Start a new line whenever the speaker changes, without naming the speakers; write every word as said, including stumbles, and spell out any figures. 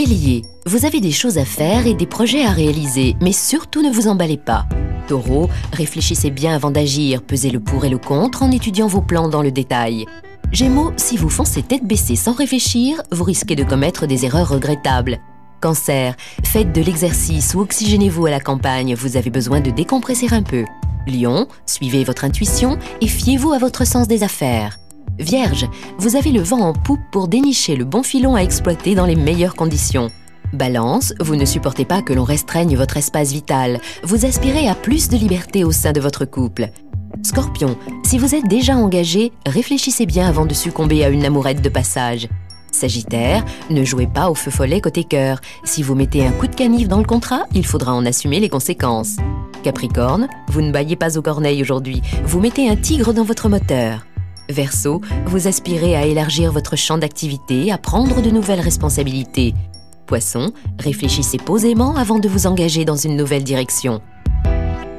Bélier, vous avez des choses à faire et des projets à réaliser, mais surtout ne vous emballez pas. Taureau, réfléchissez bien avant d'agir, pesez le pour et le contre en étudiant vos plans dans le détail. Gémeaux, si vous foncez tête baissée sans réfléchir, vous risquez de commettre des erreurs regrettables. Cancer, faites de l'exercice ou oxygénez-vous à la campagne, vous avez besoin de décompresser un peu. Lion, suivez votre intuition et fiez-vous à votre sens des affaires. Vierge, vous avez le vent en poupe pour dénicher le bon filon à exploiter dans les meilleures conditions. Balance, vous ne supportez pas que l'on restreigne votre espace vital. Vous aspirez à plus de liberté au sein de votre couple. Scorpion, si vous êtes déjà engagé, réfléchissez bien avant de succomber à une amourette de passage. Sagittaire, ne jouez pas au feu follet côté cœur. Si vous mettez un coup de canif dans le contrat, il faudra en assumer les conséquences. Capricorne, vous ne baillez pas aux corneilles aujourd'hui. Vous mettez un tigre dans votre moteur. Verseau, vous aspirez à élargir votre champ d'activité, à prendre de nouvelles responsabilités. Poisson, réfléchissez posément avant de vous engager dans une nouvelle direction.